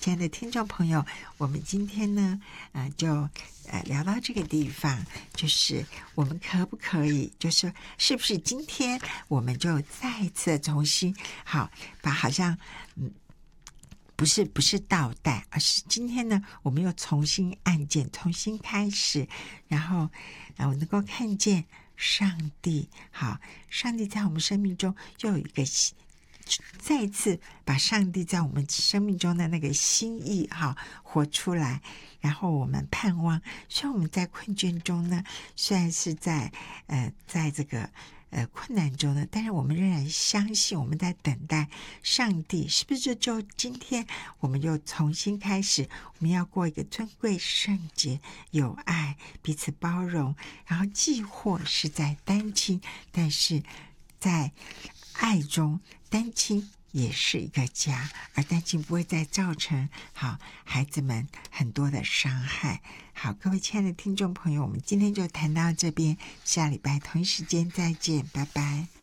亲爱的听众朋友，我们今天呢，就聊到这个地方，就是我们可不可以，就是是不是今天我们就再一次重新把好像不是倒带，而是今天呢，我们又重新按键，重新开始，然后我能够看见上帝，上帝在我们生命中又有一个再一次把上帝在我们生命中的那个心意活出来，然后我们盼望，虽然我们在困倦中呢，虽然是在这个困难中呢，但是我们仍然相信，我们在等待上帝，是不是就今天我们又重新开始，我们要过一个尊贵圣洁有爱彼此包容，然后既或是在单亲，但是在爱中单亲也是一个家，而单亲不会再造成孩子们很多的伤害。好，各位亲爱的听众朋友，我们今天就谈到这边，下礼拜同一时间再见，拜拜。